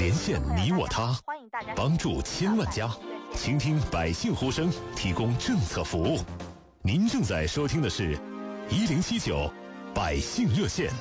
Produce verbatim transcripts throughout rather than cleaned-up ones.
连线你我他，帮助千万家，倾听百姓呼声，提供政策服务。您正在收听的是一零七九百姓热线。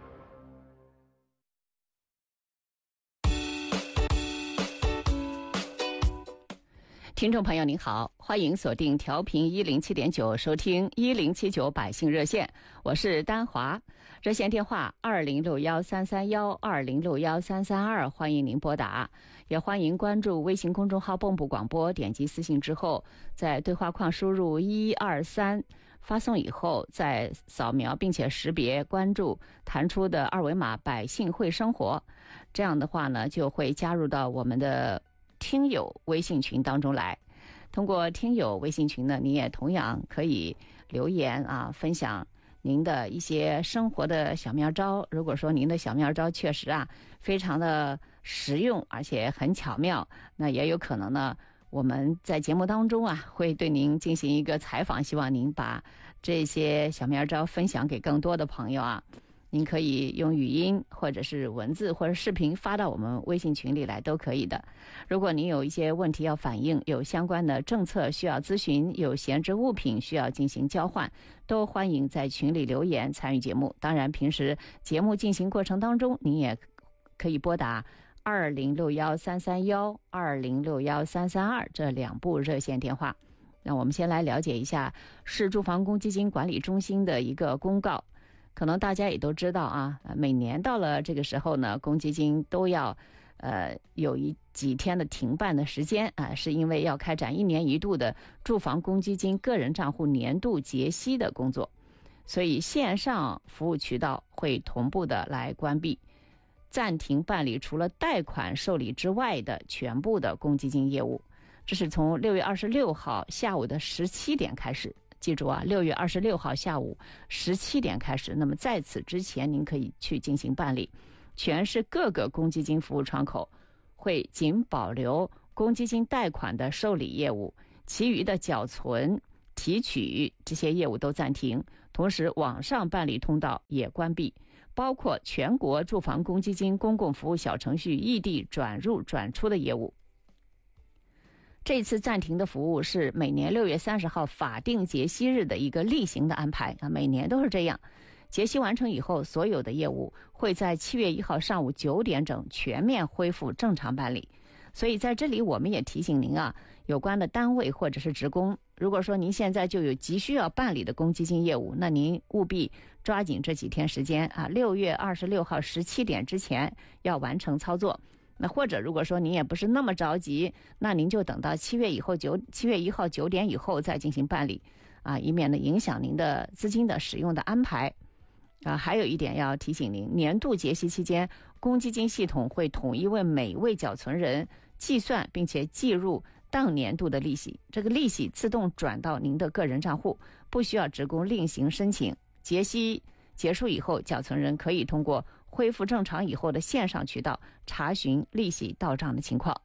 听众朋友您好，欢迎锁定调频一零七点九，收听一零七九百姓热线，我是丹华。热线电话二零六幺三三幺二零六幺三三二，欢迎您拨打，也欢迎关注微信公众号蚌埠广播，点击私信之后，在对话框输入一二三，发送以后再扫描并且识别关注弹出的二维码，百姓会生活，这样的话呢，就会加入到我们的听友微信群当中来。通过听友微信群呢，你也同样可以留言啊，分享您的一些生活的小妙招。如果说您的小妙招确实啊非常的实用，而且很巧妙，那也有可能呢，我们在节目当中啊会对您进行一个采访，希望您把这些小妙招分享给更多的朋友啊。您可以用语音或者是文字或者视频发到我们微信群里来都可以的。如果您有一些问题要反映，有相关的政策需要咨询，有闲置物品需要进行交换，都欢迎在群里留言参与节目。当然平时节目进行过程当中，您也可以拨打二零六幺三三幺二零六幺三三二这两部热线电话。那我们先来了解一下市住房公积金管理中心的一个公告。可能大家也都知道啊，每年到了这个时候呢，公积金都要呃有一几天的停办的时间啊，是因为要开展一年一度的住房公积金个人账户年度结息的工作，所以线上服务渠道会同步的来关闭，暂停办理除了贷款受理之外的全部的公积金业务。这是从六月二十六号下午的十七点开始。记住啊，六月二十六号下午十七点开始，那么在此之前您可以去进行办理。全市各个公积金服务窗口会仅保留公积金贷款的受理业务，其余的缴存、提取这些业务都暂停，同时网上办理通道也关闭，包括全国住房公积金公共服务小程序异地转入转出的业务。这次暂停的服务是每年六月三十号法定结息日的一个例行的安排啊，每年都是这样。结息完成以后，所有的业务会在七月一号上午九点整全面恢复正常办理。所以在这里我们也提醒您啊，有关的单位或者是职工，如果说您现在就有急需要办理的公积金业务，那您务必抓紧这几天时间啊，六月二十六号十七点之前要完成操作。那或者如果说您也不是那么着急，那您就等到七月以后九七月一号九点以后再进行办理啊，以免呢影响您的资金的使用的安排啊。还有一点要提醒您，年度结息期间，公积金系统会统一为每位缴存人计算并且计入当年度的利息，这个利息自动转到您的个人账户，不需要职工另行申请。结息结束以后，缴存人可以通过恢复正常以后的线上渠道查询利息到账的情况。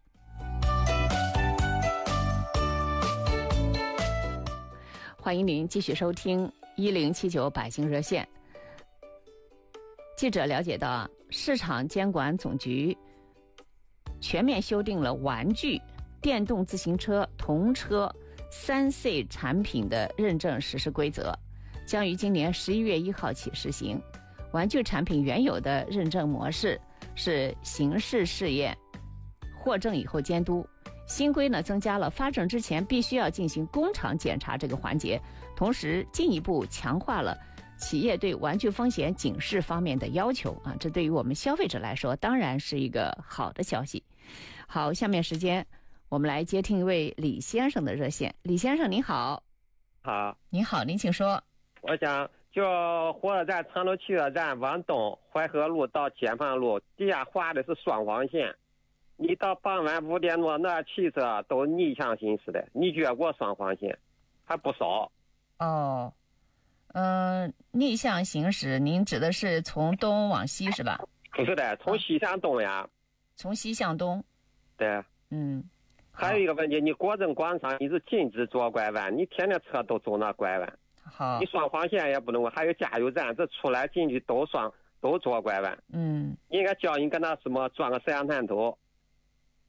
欢迎您继续收听一零七九百姓热线。记者了解到，市场监管总局全面修订了玩具、电动自行车、童车三 C 产品的认证实施规则，将于今年十一月一号起实行。玩具产品原有的认证模式是形式试验，获证以后监督。新规呢增加了发证之前必须要进行工厂检查这个环节，同时进一步强化了企业对玩具风险警示方面的要求啊，这对于我们消费者来说当然是一个好的消息。好，下面时间我们来接听一位李先生的热线。李先生您好。 好。 您好，您请说。 我想就火车站长途汽车站往东淮河路到解放路地下画的是双黄线，你到傍晚五点多那汽车都逆向行驶的，你越过双黄线还不少。 哦，嗯、呃，逆向行驶您指的是从东往西是吧？ 不是的，从西向东呀。 从西向东。 对。 嗯。 还有一个问题，你国政广场你是禁止左拐弯，你天天车都走那拐弯。 好， 你双黄线也不能，还有加油站，这出来进去都双都左拐弯。 嗯， 应该教你跟那什么装个摄像探头，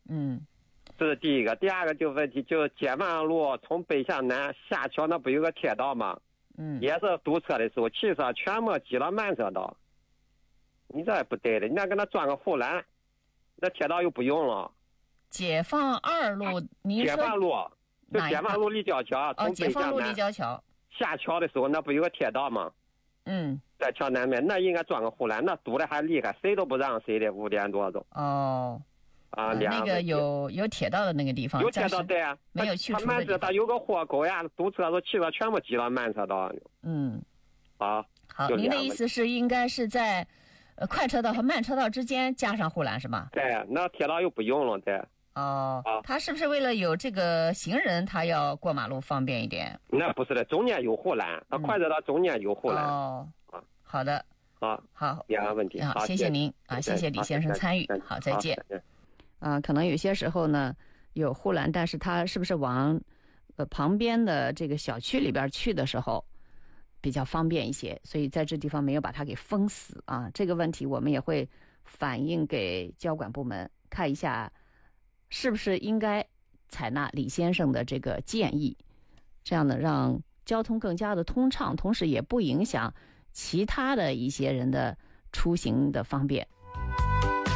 嗯， 这是第一个。第二个就问题就是解放路从北向南下桥那不有个铁道吗？ 嗯， 也是堵车的时候，汽车全部挤了慢车道。你这也不对的，你再给他装个护栏，那铁道又不用了。 解放二路，您说解放路就解放路立交桥， 哦，解放路立南交桥下桥的时候，那不有个铁道吗？ 嗯， 在桥南面，那应该装个护栏，那堵的还厉害，谁都不让谁的，五点多钟。 哦， 啊， 呃那个有有铁道的那个地方， 有铁道对啊， 没有去除的地方。 慢车它有个豁口呀，堵车都汽车全部挤到慢车道。 嗯， 啊， 好，您的意思是应该是在呃快车道和慢车道之间加上护栏是吗？ 对，那铁道又不用了，对。 哦， 啊， 他是不是为了有这个行人，他要过马路方便一点？ 那不是的，中间有护栏，那快车道中间有护栏。 哦， 啊， 好的， 好， 好， 两个问题， 好，谢谢您啊，谢谢李先生参与，好，再见。啊，可能有些时候呢有护栏，但是他是不是往呃旁边的这个小区里边去的时候比较方便一些，所以在这地方没有把它给封死啊。这个问题我们也会反映给交管部门看一下，是不是应该采纳李先生的这个建议，这样呢让交通更加的通畅，同时也不影响其他的一些人的出行的方便。